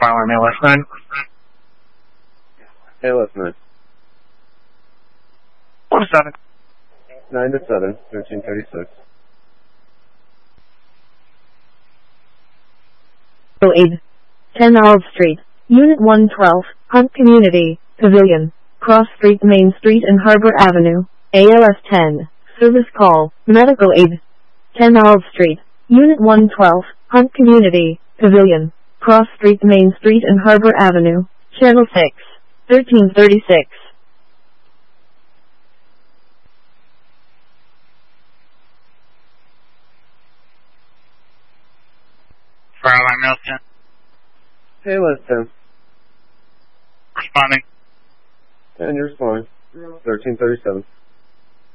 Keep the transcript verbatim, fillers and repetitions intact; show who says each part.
Speaker 1: Fire alarm A L S nine.
Speaker 2: A L S nine.
Speaker 1: One seven.
Speaker 2: nine to seven, thirteen thirty-six.
Speaker 3: eight. ten Olive Street, Unit one twelve, Hunt Community, Pavilion, Cross Street, Main Street and Harbor Avenue, A L S ten, Service Call, Medical Aid. ten Olive Street, Unit one twelve, Hunt Community, Pavilion, Cross Street, Main Street and Harbor Avenue, Channel six, thirteen thirty-six.
Speaker 1: Fire alarm A L S ten.
Speaker 2: A L S ten.
Speaker 1: Responding.
Speaker 2: And you're responding. thirteen thirty-seven.